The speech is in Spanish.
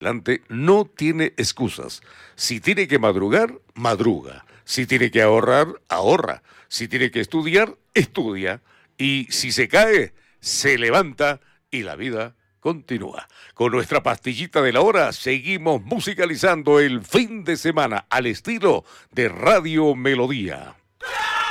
adelante no tiene excusas. Si tiene que madrugar, madruga. Si tiene que ahorrar, ahorra. Si tiene que estudiar, estudia. Y si se cae, se levanta y la vida continúa. Con nuestra pastillita de la hora seguimos musicalizando el fin de semana al estilo de Radio Melodía.